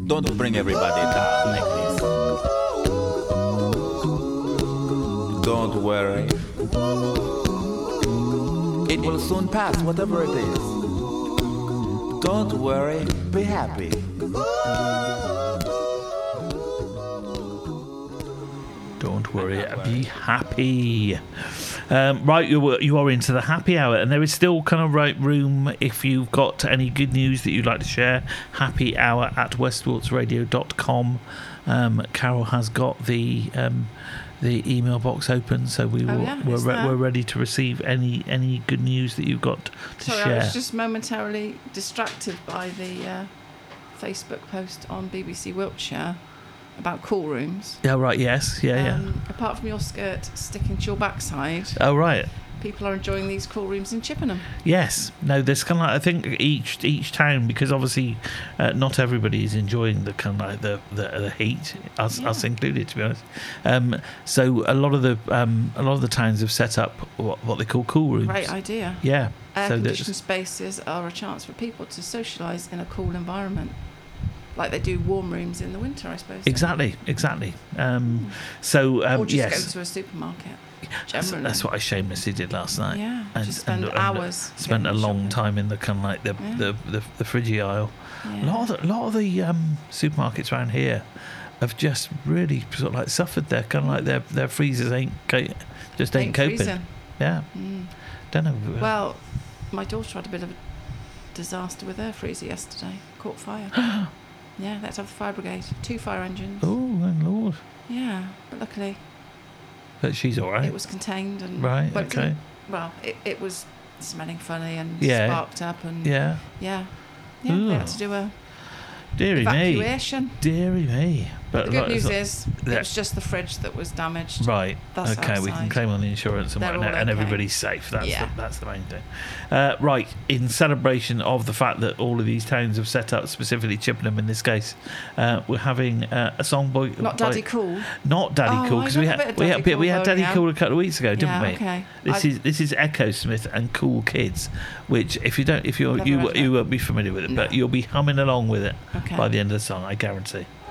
Don't bring everybody down like this. Don't worry. It will soon pass, whatever it is. Don't worry, be happy. Don't worry, be happy. Right, you are into the happy hour, and there is still kind of room if you've got any good news that you'd like to share. Happy hour at westsportsradio.com. Carol has got the email box open, so we're ready to receive any good news that you've got to share. I was just momentarily distracted by the Facebook post on BBC Wiltshire about cool rooms. Yeah, right. Yes. Yeah. Apart from your skirt sticking to your backside. Oh, right. People are enjoying these cool rooms in Chippenham. Yes. No, there's kind of like, I think each town, because obviously not everybody is enjoying the kind of like the heat, us included, to be honest. So a lot of the towns have set up what they call cool rooms. Great idea. Yeah. Air-conditioned spaces are a chance for people to socialise in a cool environment. Like they do warm rooms in the winter, I suppose. Exactly. Or just go to a supermarket. That's what I shamelessly did last night. Yeah, just spend hours. Spent a long time in the kind of like the fridgy aisle. Yeah. A lot of the supermarkets around here have just really sort of like suffered. Their kind of like their freezers ain't coping. Freezing. Yeah. Don't know. Well, my daughter had a bit of a disaster with her freezer yesterday. Caught fire. Yeah, let's have the fire brigade. 2 fire engines. Oh, my Lord. Yeah, but luckily... But she's all right. It was contained. And right, okay. It was smelling funny and sparked up. And Yeah. Yeah, they had to do a evacuation. Deary me. But the good news is it was just the fridge that was damaged. Right. That's okay, outside. We can claim on the insurance and everybody's safe. That's the main thing. Right. In celebration of the fact that all of these towns have set up, specifically Chippenham in this case, we're having a song by Daddy Cool. Not Daddy Cool, because we had Daddy Cool a couple of weeks ago, didn't we? Okay. This is Echo Smith and Cool Kids, which if you won't be familiar with it, but you'll be humming along with it by the end of the song, I guarantee.